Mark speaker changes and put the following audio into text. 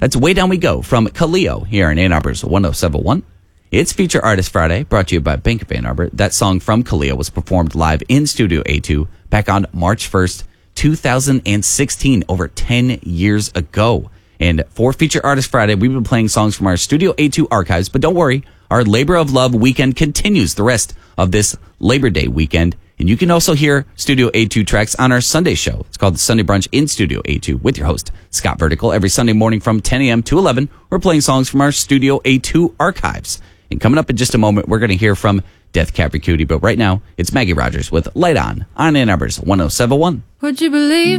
Speaker 1: That's Way Down We Go from Kaleo here in Ann Arbor's 107.1. It's Feature Artist Friday, brought to you by Bank of Ann Arbor. That song from Kaleo was performed live in Studio A2 back on March 1st, 2016, over 10 years ago. And for Feature Artist Friday, we've been playing songs from our Studio A2 archives. But don't worry, our Labor of Love weekend continues the rest of this Labor Day weekend. And you can also hear Studio A2 tracks on our Sunday show. It's called the Sunday Brunch in Studio A2 with your host, Scott Vertical. Every Sunday morning from 10 a.m. to 11, we're playing songs from our Studio A2 archives. And coming up in just a moment, we're going to hear from Death Cab for Cutie. But right now, it's Maggie Rogers with Light On Ann Arbor's 107.1.
Speaker 2: Would you believe